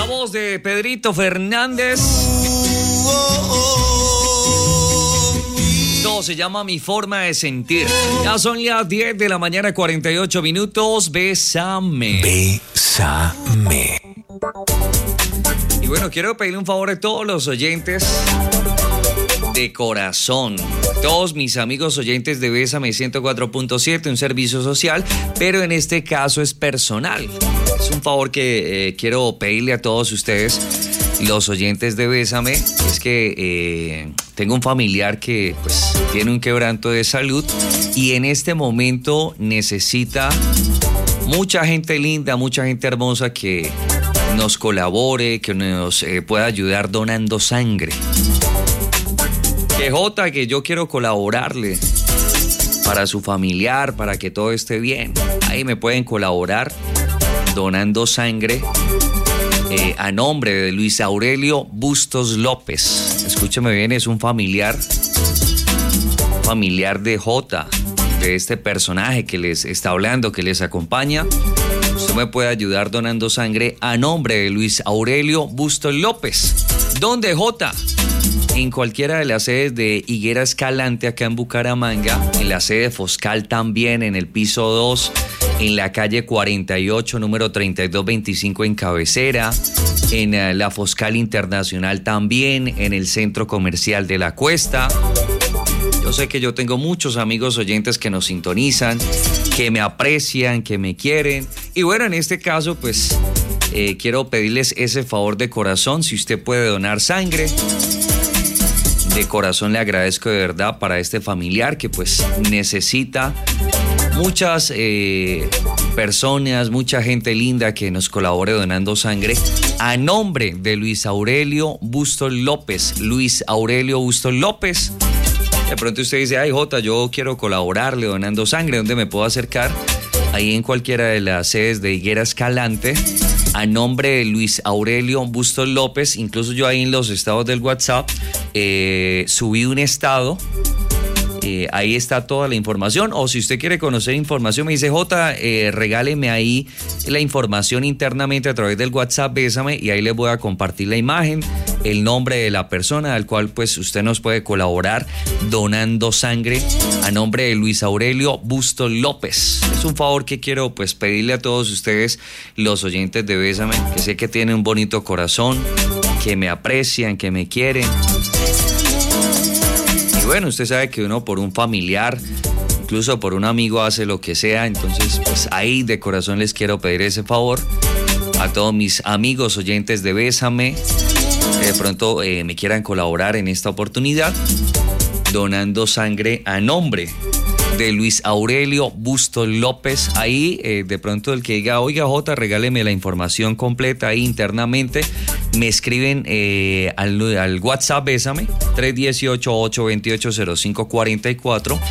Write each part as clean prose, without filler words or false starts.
voz de Pedrito Fernández. Todo se llama Mi Forma de Sentir. Ya son las 10 de la mañana, 48 minutos. Bésame. Bésame. Y bueno, quiero pedirle un favor a todos los oyentes de corazón. Todos mis amigos oyentes de Bésame 104.7, un servicio social, pero en este caso es personal. Es un favor que quiero pedirle a todos ustedes, los oyentes de Bésame. Es que tengo un familiar que pues tiene un quebranto de salud y en este momento necesita mucha gente linda, mucha gente hermosa que nos colabore, que nos pueda ayudar donando sangre. Que Jota, que yo quiero colaborarle para su familiar, para que todo esté bien. Ahí me pueden colaborar donando sangre a nombre de Luis Aurelio Bustos López. Escúcheme bien, es un familiar de Jota, de este personaje que les está hablando, que les acompaña. Usted me puede ayudar donando sangre a nombre de Luis Aurelio Bustos López. ¿Dónde, Jota? En cualquiera de las sedes de Higuera Escalante acá en Bucaramanga, en la sede Foscal también, en el piso 2, en la calle 48, número 3225 en Cabecera, en la Foscal Internacional también, en el Centro Comercial de La Cuesta. Yo sé que yo tengo muchos amigos oyentes que nos sintonizan, que me aprecian, que me quieren. Y bueno, en este caso, pues quiero pedirles ese favor de corazón, si usted puede donar sangre. De corazón le agradezco de verdad para este familiar que pues necesita muchas personas, mucha gente linda que nos colabore donando sangre a nombre de Luis Aurelio Bustos López. Luis Aurelio Bustos López. De pronto usted dice, ay Jota, yo quiero colaborarle donando sangre, ¿dónde me puedo acercar? Ahí en cualquiera de las sedes de Higuera Escalante, a nombre de Luis Aurelio Bustos López. Incluso yo ahí en los estados del WhatsApp subí un estado, ahí está toda la información. O si usted quiere conocer información, me dice, Jota, regáleme ahí la información internamente a través del WhatsApp Bésame, y ahí les voy a compartir la imagen, el nombre de la persona al cual pues usted nos puede colaborar donando sangre a nombre de Luis Aurelio Bustos López. Es un favor que quiero pues pedirle a todos ustedes, los oyentes de Bésame, que sé que tienen un bonito corazón, que me aprecian, que me quieren. Y bueno, usted sabe que uno por un familiar, incluso por un amigo, hace lo que sea. Entonces pues ahí de corazón les quiero pedir ese favor a todos mis amigos oyentes de Bésame. De pronto me quieran colaborar en esta oportunidad donando sangre a nombre de Luis Aurelio Bustos López. Ahí de pronto el que diga, oiga Jota, regáleme la información completa ahí internamente, me escriben al WhatsApp Bésame 318-828-0544,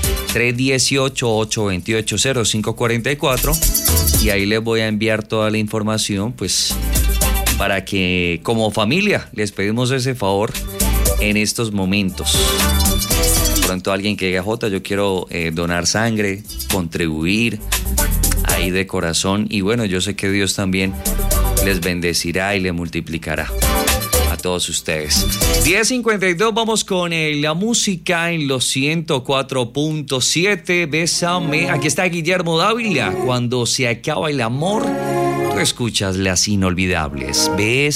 318-828-0544, y ahí les voy a enviar toda la información pues para que como familia les pedimos ese favor en estos momentos. De pronto alguien que diga, Jota, yo quiero donar sangre, contribuir ahí de corazón, y bueno, yo sé que Dios también les bendecirá y le multiplicará a todos ustedes. 10:52, vamos con la música en los 104.7. Bésame. Aquí está Guillermo Dávila. Cuando se acaba el amor, tú escuchas las inolvidables. Bésame.